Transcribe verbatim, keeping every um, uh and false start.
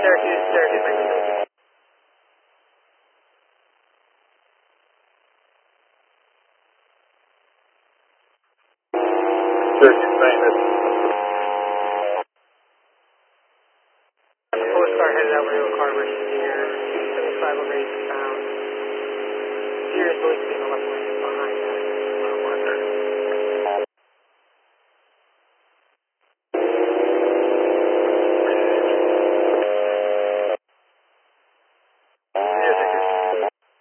Syracuse, Syracuse, Syracuse. Syracuse maintenance. Police car headed over to a car versus here, seventy-five over eight pounds. Serious police being on the left lane.